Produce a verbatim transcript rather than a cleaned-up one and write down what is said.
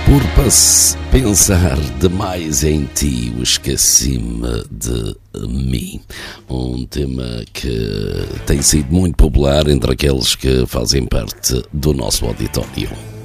Por pensar demais em ti, esqueci-me de mim. Um tema que tem sido muito popular entre aqueles que fazem parte do nosso auditório.